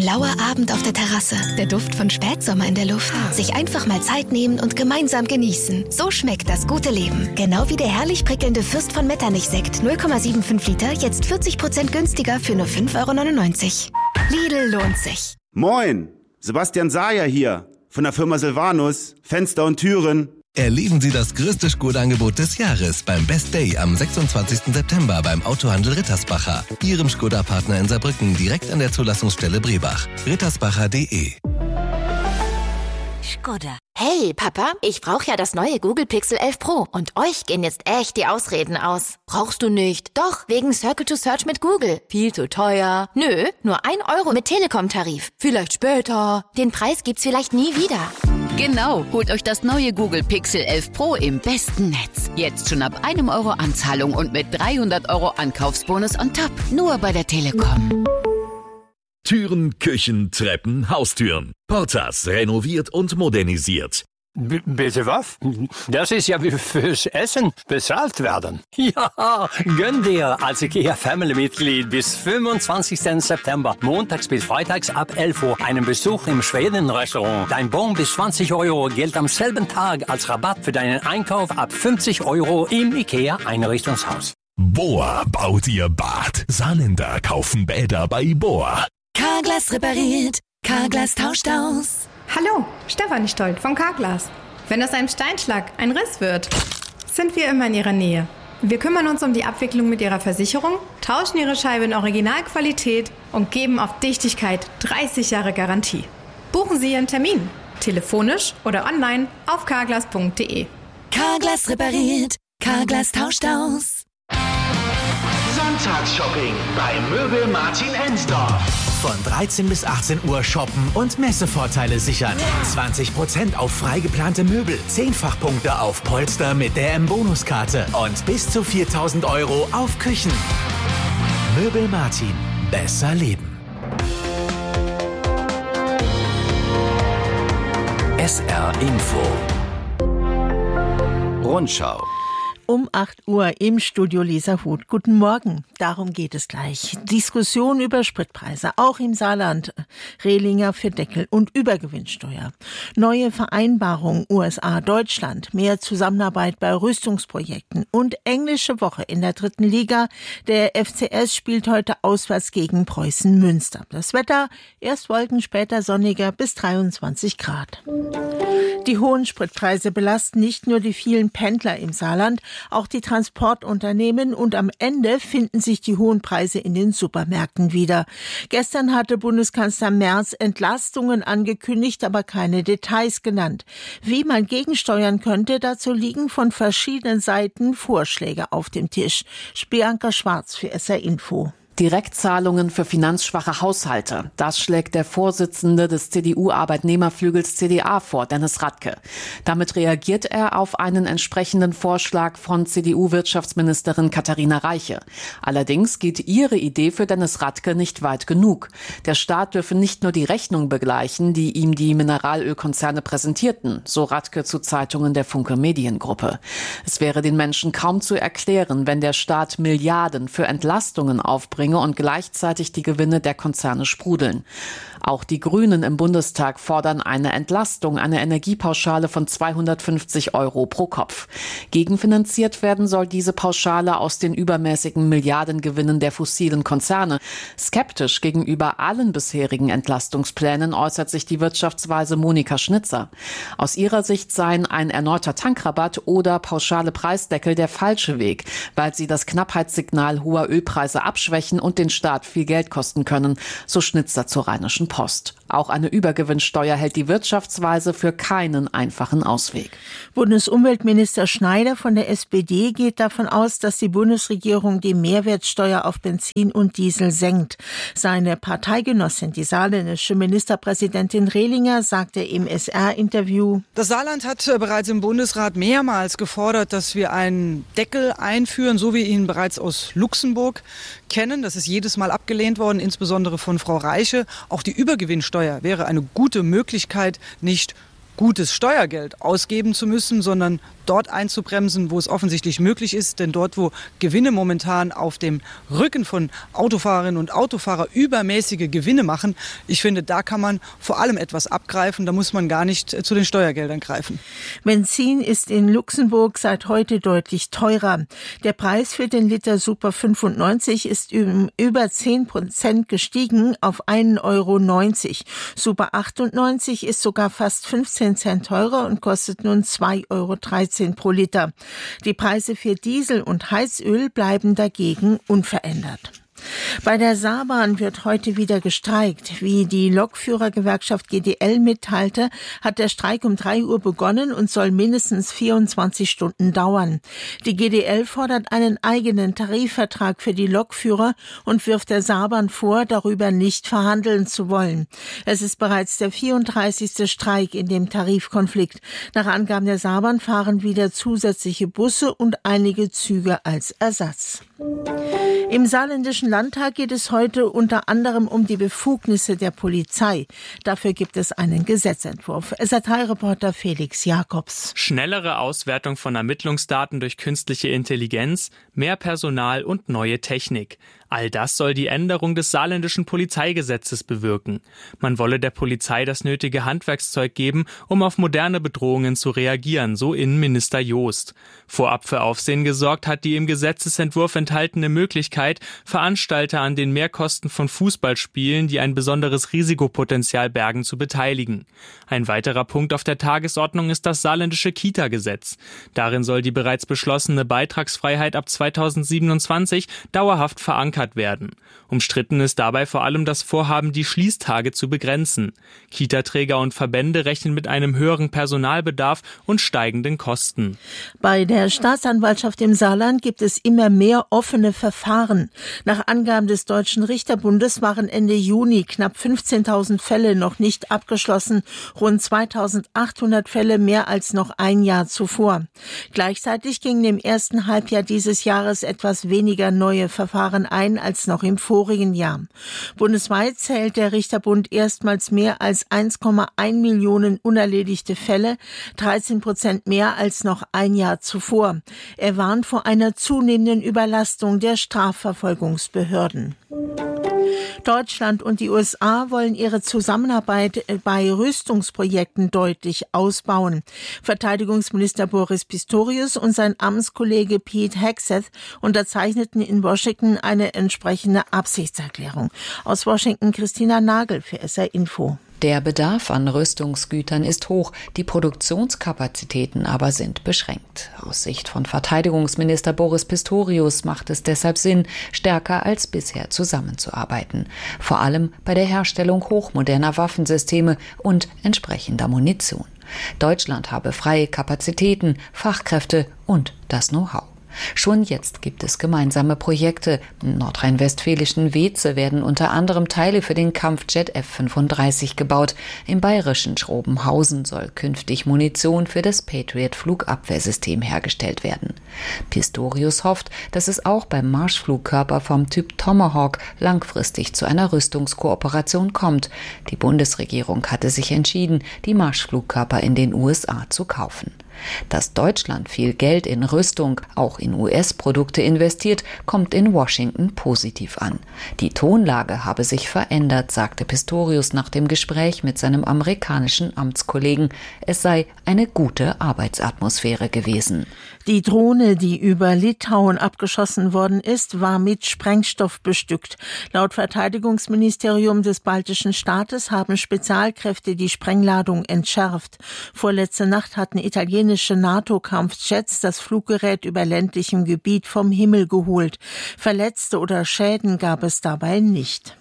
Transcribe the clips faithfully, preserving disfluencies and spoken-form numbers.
lauer Abend auf der Terrasse, der Duft von Spätsommer in der Luft. Sich einfach mal Zeit nehmen und gemeinsam genießen. So schmeckt das gute Leben. Genau wie der herrlich prickelnde Fürst von Metternich-Sekt null Komma fünfundsiebzig Liter, jetzt vierzig Prozent günstiger für nur fünf Euro neunundneunzig. Lidl lohnt sich. Moin, Sebastian Sayer hier von der Firma Silvanus, Fenster und Türen. Erleben Sie das größte Skoda-Angebot des Jahres beim Best Day am sechsundzwanzigsten September beim Autohandel Rittersbacher. Ihrem Skoda-Partner in Saarbrücken direkt an der Zulassungsstelle Brebach. rittersbacher punkt de. Skoda. Hey, Papa, ich brauche ja das neue Google Pixel elf Pro. Und euch gehen jetzt echt die Ausreden aus. Brauchst du nicht? Doch, wegen Circle to Search mit Google. Viel zu teuer. Nö, nur ein Euro mit Telekom-Tarif. Vielleicht später. Den Preis gibt's vielleicht nie wieder. Genau, holt euch das neue Google Pixel elf Pro im besten Netz. Jetzt schon ab einem Euro Anzahlung und mit dreihundert Euro Ankaufsbonus on top. Nur bei der Telekom. Türen, Küchen, Treppen, Haustüren. Portas renoviert und modernisiert. B- bitte was? Das ist ja wie fürs Essen bezahlt werden. Ja, gönn dir als IKEA Family-Mitglied bis fünfundzwanzigsten September, montags bis freitags ab elf Uhr, einen Besuch im Schweden-Restaurant. Dein Bon bis zwanzig Euro gilt am selben Tag als Rabatt für deinen Einkauf ab fünfzig Euro im IKEA-Einrichtungshaus. Bohr baut ihr Bad. Saarländer kaufen Bäder bei Bohr. Carglass repariert, Carglass tauscht aus. Hallo, Stefanie Stolt von Carglass. Wenn aus einem Steinschlag ein Riss wird, sind wir immer in Ihrer Nähe. Wir kümmern uns um die Abwicklung mit Ihrer Versicherung, tauschen Ihre Scheibe in Originalqualität und geben auf Dichtigkeit dreißig Jahre Garantie. Buchen Sie Ihren Termin, telefonisch oder online auf carglass punkt de. Carglass repariert, Carglass tauscht aus. Sonntagsshopping bei Möbel Martin Ensdorf. Von dreizehn bis achtzehn Uhr shoppen und Messevorteile sichern. zwanzig Prozent auf freigeplante Möbel, Zehnfachpunkte auf Polster mit der M-Bonuskarte und bis zu viertausend Euro auf Küchen. Möbel Martin. Besser leben. S R Info. Rundschau. Um acht Uhr im Studio Lisa Huth. Guten Morgen. Darum geht es gleich. Diskussion über Spritpreise, auch im Saarland. Rehlinger für Deckel und Übergewinnsteuer. Neue Vereinbarung U S A-Deutschland. Mehr Zusammenarbeit bei Rüstungsprojekten. Und englische Woche in der dritten Liga. Der F C S spielt heute auswärts gegen Preußen Münster. Das Wetter, erst Wolken, später sonniger bis dreiundzwanzig Grad. Die hohen Spritpreise belasten nicht nur die vielen Pendler im Saarland, auch die Transportunternehmen, und am Ende finden sich die hohen Preise in den Supermärkten wieder. Gestern hatte Bundeskanzler Merz Entlastungen angekündigt, aber keine Details genannt. Wie man gegensteuern könnte, dazu liegen von verschiedenen Seiten Vorschläge auf dem Tisch. Bianca Schwarz für S R Info. Direktzahlungen für finanzschwache Haushalte. Das schlägt der Vorsitzende des C D U-Arbeitnehmerflügels C D A vor, Dennis Radke. Damit reagiert er auf einen entsprechenden Vorschlag von C D U-Wirtschaftsministerin Katharina Reiche. Allerdings geht ihre Idee für Dennis Radke nicht weit genug. Der Staat dürfe nicht nur die Rechnung begleichen, die ihm die Mineralölkonzerne präsentierten, so Radke zu Zeitungen der Funke Mediengruppe. Es wäre den Menschen kaum zu erklären, wenn der Staat Milliarden für Entlastungen aufbringt und gleichzeitig die Gewinne der Konzerne sprudeln. Auch die Grünen im Bundestag fordern eine Entlastung, eine Energiepauschale von zweihundertfünfzig Euro pro Kopf. Gegenfinanziert werden soll diese Pauschale aus den übermäßigen Milliardengewinnen der fossilen Konzerne. Skeptisch gegenüber allen bisherigen Entlastungsplänen äußert sich die Wirtschaftsweise Monika Schnitzer. Aus ihrer Sicht seien ein erneuter Tankrabatt oder pauschale Preisdeckel der falsche Weg, weil sie das Knappheitssignal hoher Ölpreise abschwächen und den Staat viel Geld kosten können, so Schnitzer zur Rheinischen Post. Auch eine Übergewinnsteuer hält die Wirtschaftsweise für keinen einfachen Ausweg. Bundesumweltminister Schneider von der S P D geht davon aus, dass die Bundesregierung die Mehrwertsteuer auf Benzin und Diesel senkt. Seine Parteigenossin, die saarländische Ministerpräsidentin Rehlinger, sagte im S R-Interview: Das Saarland hat bereits im Bundesrat mehrmals gefordert, dass wir einen Deckel einführen, so wie wir ihn bereits aus Luxemburg kennen. Das ist jedes Mal abgelehnt worden, insbesondere von Frau Reiche. Auch die Übergewinnsteuer wäre eine gute Möglichkeit, nicht gutes Steuergeld ausgeben zu müssen, sondern dort einzubremsen, wo es offensichtlich möglich ist. Denn dort, wo Gewinne momentan auf dem Rücken von Autofahrerinnen und Autofahrern übermäßige Gewinne machen, ich finde, da kann man vor allem etwas abgreifen. Da muss man gar nicht zu den Steuergeldern greifen. Benzin ist in Luxemburg seit heute deutlich teurer. Der Preis für den Liter Super fünfundneunzig ist um über zehn Prozent gestiegen auf ein Euro neunzig. Super achtundneunzig ist sogar fast fünfzehn Cent teurer und kostet nun zwei Euro dreizehn pro Liter. Die Preise für Diesel und Heizöl bleiben dagegen unverändert. Bei der Saarbahn wird heute wieder gestreikt. Wie die Lokführergewerkschaft G D L mitteilte, hat der Streik um drei Uhr begonnen und soll mindestens vierundzwanzig Stunden dauern. Die G D L fordert einen eigenen Tarifvertrag für die Lokführer und wirft der Saarbahn vor, darüber nicht verhandeln zu wollen. Es ist bereits der vierunddreißigste Streik in dem Tarifkonflikt. Nach Angaben der Saarbahn fahren wieder zusätzliche Busse und einige Züge als Ersatz. Im saarländischen Landtag geht es heute unter anderem um die Befugnisse der Polizei. Dafür gibt es einen Gesetzentwurf. S R T-Reporter Felix Jakobs. Schnellere Auswertung von Ermittlungsdaten durch künstliche Intelligenz, mehr Personal und neue Technik. All das soll die Änderung des saarländischen Polizeigesetzes bewirken. Man wolle der Polizei das nötige Handwerkszeug geben, um auf moderne Bedrohungen zu reagieren, so Innenminister Joost. Vorab für Aufsehen gesorgt hat die im Gesetzesentwurf enthaltene Möglichkeit, Veranstalter an den Mehrkosten von Fußballspielen, die ein besonderes Risikopotenzial bergen, zu beteiligen. Ein weiterer Punkt auf der Tagesordnung ist das saarländische Kita-Gesetz. Darin soll die bereits beschlossene Beitragsfreiheit ab zweitausendsiebenundzwanzig dauerhaft verankert werden. Umstritten ist dabei vor allem das Vorhaben, die Schließtage zu begrenzen. Kita-Träger und Verbände rechnen mit einem höheren Personalbedarf und steigenden Kosten. Bei der Staatsanwaltschaft im Saarland gibt es immer mehr offene Verfahren. Nach Angaben des Deutschen Richterbundes waren Ende Juni knapp fünfzehntausend Fälle noch nicht abgeschlossen, rund zweitausendachthundert Fälle mehr als noch ein Jahr zuvor. Gleichzeitig gingen im ersten Halbjahr dieses Jahres etwas weniger neue Verfahren ein als noch im vorigen Jahr. Bundesweit zählt der Richterbund erstmals mehr als eins Komma eins Millionen unerledigte Fälle, dreizehn Prozent mehr als noch ein Jahr zuvor. Er warnt vor einer zunehmenden Überlastung der Strafverfolgungsbehörden. Deutschland und die U S A wollen ihre Zusammenarbeit bei Rüstungsprojekten deutlich ausbauen. Verteidigungsminister Boris Pistorius und sein Amtskollege Pete Hegseth unterzeichneten in Washington eine entsprechende Absichtserklärung. Aus Washington Christina Nagel für S R Info. Der Bedarf an Rüstungsgütern ist hoch, die Produktionskapazitäten aber sind beschränkt. Aus Sicht von Verteidigungsminister Boris Pistorius macht es deshalb Sinn, stärker als bisher zusammenzuarbeiten. Vor allem bei der Herstellung hochmoderner Waffensysteme und entsprechender Munition. Deutschland habe freie Kapazitäten, Fachkräfte und das Know-how. Schon jetzt gibt es gemeinsame Projekte. Im nordrhein-westfälischen Weeze werden unter anderem Teile für den Kampfjet F fünfunddreißig gebaut. Im bayerischen Schrobenhausen soll künftig Munition für das Patriot-Flugabwehrsystem hergestellt werden. Pistorius hofft, dass es auch beim Marschflugkörper vom Typ Tomahawk langfristig zu einer Rüstungskooperation kommt. Die Bundesregierung hatte sich entschieden, die Marschflugkörper in den U S A zu kaufen. Dass Deutschland viel Geld in Rüstung, auch in U S-Produkte investiert, kommt in Washington positiv an. Die Tonlage habe sich verändert, sagte Pistorius nach dem Gespräch mit seinem amerikanischen Amtskollegen. Es sei eine gute Arbeitsatmosphäre gewesen. Die Drohne, die über Litauen abgeschossen worden ist, war mit Sprengstoff bestückt. Laut Verteidigungsministerium des baltischen Staates haben Spezialkräfte die Sprengladung entschärft. Vorletzte Nacht hatten italienische NATO-Kampfjets das Fluggerät über ländlichem Gebiet vom Himmel geholt. Verletzte oder Schäden gab es dabei nicht.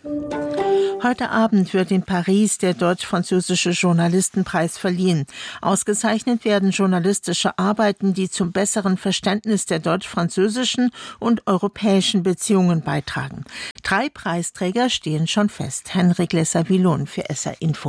Heute Abend wird in Paris der deutsch-französische Journalistenpreis verliehen. Ausgezeichnet werden journalistische Arbeiten, die zum besseren Verständnis der deutsch-französischen und europäischen Beziehungen beitragen. Drei Preisträger stehen schon fest. Henrik Lesser-Villon für S R Info.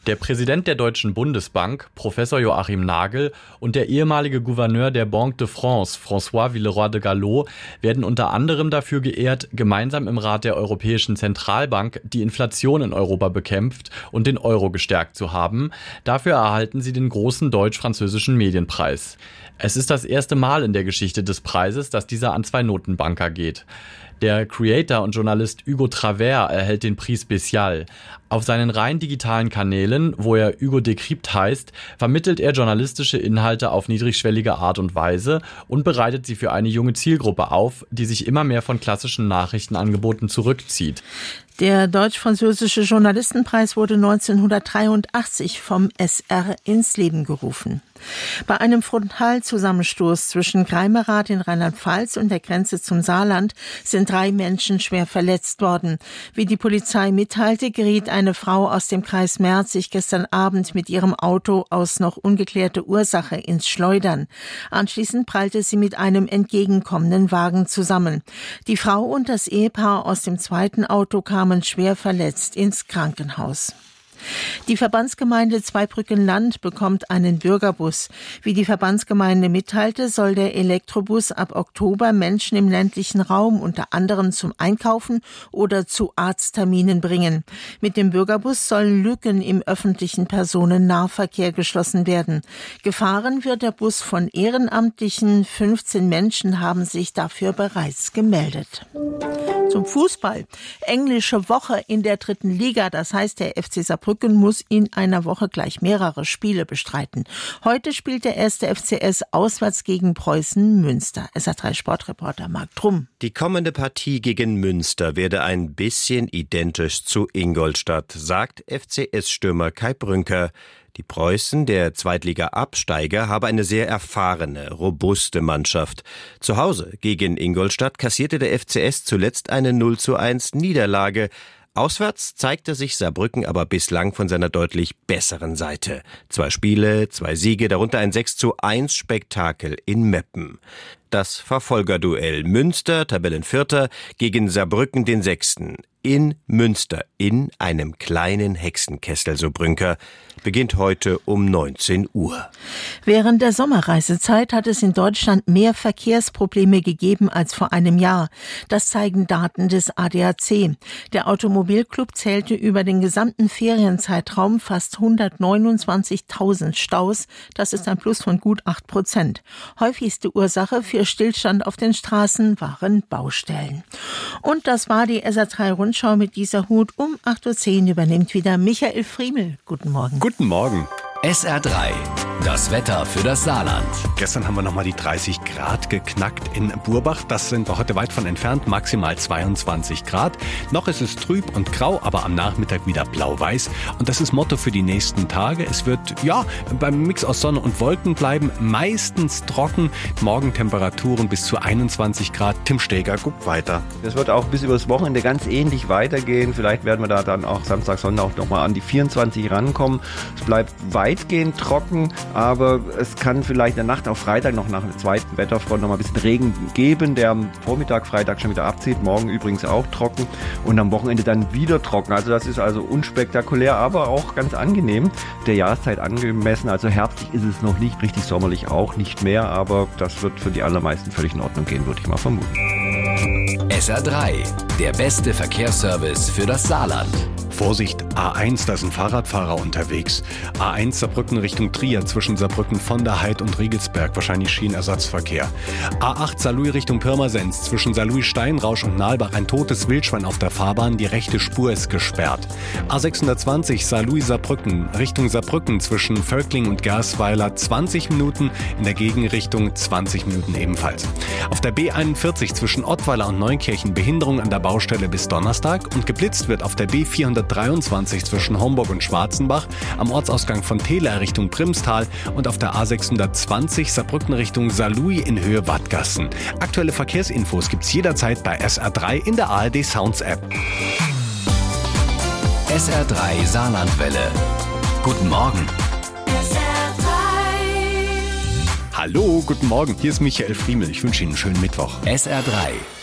Der Präsident der Deutschen Bundesbank, Professor Joachim Nagel, und der ehemalige Gouverneur der Banque de France, François Villeroy de Galhau, werden unter anderem dafür geehrt, gemeinsam im Rat der Europäischen Zentralbank die Inflation in Europa bekämpft und den Euro gestärkt zu haben. Dafür erhalten sie den großen deutsch-französischen Medienpreis. Es ist das erste Mal in der Geschichte des Preises, dass dieser an zwei Notenbanker geht. Der Creator und Journalist Hugo Travers erhält den Prix Spécial. Auf seinen rein digitalen Kanälen, wo er Hugo Decrypt heißt, vermittelt er journalistische Inhalte auf niedrigschwellige Art und Weise und bereitet sie für eine junge Zielgruppe auf, die sich immer mehr von klassischen Nachrichtenangeboten zurückzieht. Der Deutsch-Französische Journalistenpreis wurde neunzehnhundertdreiundachtzig vom S R ins Leben gerufen. Bei einem Frontalzusammenstoß zwischen Greimerath in Rheinland-Pfalz und der Grenze zum Saarland sind drei Menschen schwer verletzt worden. Wie die Polizei mitteilte, geriet eine Frau aus dem Kreis Merzig gestern Abend mit ihrem Auto aus noch ungeklärter Ursache ins Schleudern. Anschließend prallte sie mit einem entgegenkommenden Wagen zusammen. Die Frau und das Ehepaar aus dem zweiten Auto kamen schwer verletzt ins Krankenhaus. Die Verbandsgemeinde Zweibrücken-Land bekommt einen Bürgerbus. Wie die Verbandsgemeinde mitteilte, soll der Elektrobus ab Oktober Menschen im ländlichen Raum unter anderem zum Einkaufen oder zu Arztterminen bringen. Mit dem Bürgerbus sollen Lücken im öffentlichen Personennahverkehr geschlossen werden. Gefahren wird der Bus von Ehrenamtlichen. fünfzehn Menschen haben sich dafür bereits gemeldet. Zum Fußball. Englische Woche in der dritten Liga. Das heißt, der F C Saarbrücken muss in einer Woche gleich mehrere Spiele bestreiten. Heute spielt der erste F C S auswärts gegen Preußen Münster. S R drei Sportreporter Marc Trumm. Die kommende Partie gegen Münster werde ein bisschen identisch zu Ingolstadt, sagt F C S-Stürmer Kai Brünker. Die Preußen, der Zweitliga-Absteiger, habe eine sehr erfahrene, robuste Mannschaft. Zu Hause gegen Ingolstadt kassierte der F C S zuletzt eine null zu eins Niederlage. Auswärts zeigte sich Saarbrücken aber bislang von seiner deutlich besseren Seite. Zwei Spiele, zwei Siege, darunter ein sechs zu eins Spektakel in Meppen. Das Verfolgerduell Münster, Tabellenvierter, gegen Saarbrücken den Sechsten. In Münster, in einem kleinen Hexenkessel, so Brünker, beginnt heute um neunzehn Uhr. Während der Sommerreisezeit hat es in Deutschland mehr Verkehrsprobleme gegeben als vor einem Jahr. Das zeigen Daten des A D A C. Der Automobilclub zählte über den gesamten Ferienzeitraum fast hundertneunundzwanzigtausend Staus. Das ist ein Plus von gut acht Prozent. Häufigste Ursache für Stillstand auf den Straßen waren Baustellen. Und das war die S R drei Rundschau mit dieser Hut. Um acht Uhr zehn übernimmt wieder Michael Friemel. Guten Morgen. Guten Morgen. S R drei, das Wetter für das Saarland. Gestern haben wir nochmal die dreißig Grad geknackt in Burbach. Das sind wir heute weit von entfernt, maximal zweiundzwanzig Grad. Noch ist es trüb und grau, aber am Nachmittag wieder blau-weiß. Und das ist Motto für die nächsten Tage. Es wird, ja, beim Mix aus Sonne und Wolken bleiben, meistens trocken. Morgentemperaturen bis zu einundzwanzig Grad. Tim Steger guckt weiter. Es wird auch bis übers Wochenende ganz ähnlich weitergehen. Vielleicht werden wir da dann auch Samstag, Sonntag auch nochmal an die vierundzwanzig rankommen. Es bleibt weit weitgehend trocken, aber es kann vielleicht in der Nacht auf Freitag noch nach einer zweiten Wetterfront noch mal ein bisschen Regen geben, der am Vormittag, Freitag schon wieder abzieht, morgen übrigens auch trocken und am Wochenende dann wieder trocken. Also das ist also unspektakulär, aber auch ganz angenehm, der Jahreszeit angemessen. Also herbstlich ist es noch nicht, richtig sommerlich auch nicht mehr, aber das wird für die allermeisten völlig in Ordnung gehen, würde ich mal vermuten. S R drei, der beste Verkehrsservice für das Saarland. Vorsicht, A eins, da ist ein Fahrradfahrer unterwegs. A eins Saarbrücken Richtung Trier zwischen Saarbrücken von der Heid und Riegelsberg, wahrscheinlich Schienenersatzverkehr. A acht Saarlouis Richtung Pirmasens zwischen Saarlouis Steinrausch und Nalbach ein totes Wildschwein auf der Fahrbahn, die rechte Spur ist gesperrt. A sechshundertzwanzig Saarlouis Saarbrücken Richtung Saarbrücken zwischen Völkling und Gersweiler zwanzig Minuten, in der Gegenrichtung zwanzig Minuten ebenfalls. Auf der B einundvierzig zwischen Ottweiler und Neukirchen Behinderung an der Baustelle bis Donnerstag und geblitzt wird auf der B vierhundertdreiundzwanzig zwischen Homburg und Schwarzenbach, am Ortsausgang von Tehler Richtung Primstal und auf der A sechshundertzwanzig Saarbrücken Richtung Saarlouis in Höhe Wadgassen. Aktuelle Verkehrsinfos gibt's jederzeit bei S R drei in der A R D Sounds App. S R drei Saarlandwelle. Guten Morgen. S R drei. Hallo, guten Morgen. Hier ist Michael Friemel. Ich wünsche Ihnen einen schönen Mittwoch. S R drei.